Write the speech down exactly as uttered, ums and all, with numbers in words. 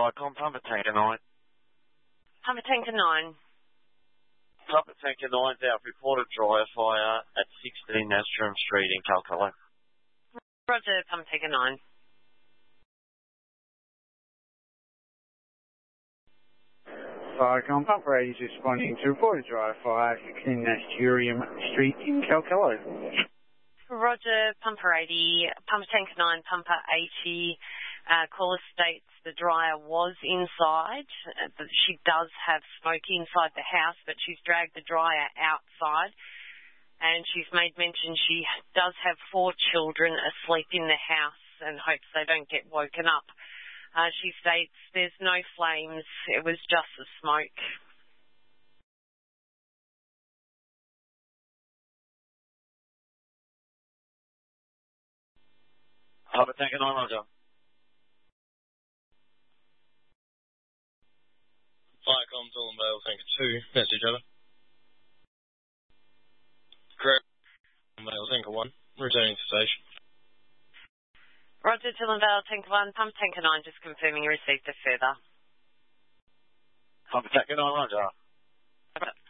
Vicon, Pumper Tanker nine. Pumper Tanker nine. Pumper Tanker nine's out. Reported dryer fire at sixteen Nastrom Street in Calcutta. Roger, Pumper Tanker nine. Vicon, Pumper eighty is responding to reported dryer fire at sixteen Nasturium Street in Calcutta. Roger, Pumper eighty. Pumper Tanker nine, Pumper eighty. Uh, caller states the dryer was inside. Uh, she does have smoke inside the house, but she's dragged the dryer outside. And she's made mention she does have four children asleep in the house and hopes they don't get woken up. Uh, she states there's no flames. It was just the smoke. Pumper Tanker nine, Roger. Vicon, Dylan Vale, Tanker two, message over. Correct. Vale, Tanker one, returning to station. Roger, Dylan Vale, Tanker one, Pumper Tanker nine, just confirming you received a further. Pumper Tanker nine, Roger. Roger.